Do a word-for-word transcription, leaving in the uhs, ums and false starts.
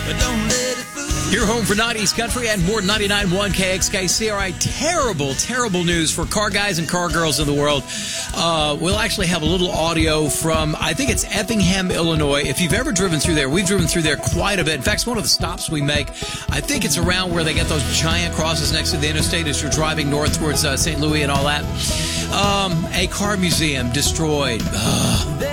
but don't let it fool you. Your home for nineties country and more ninety-nine point one K X K C R I. Terrible, terrible news for car guys and car girls in the world. Uh, we'll actually have a little audio from, I think it's Effingham, Illinois. If you've ever driven through there, we've driven through there quite a bit. In fact, it's one of the stops we make. I think it's around where they get those giant crosses next to the interstate as you're driving north towards uh, Saint Louis and all that. Um, a car museum destroyed. Ugh.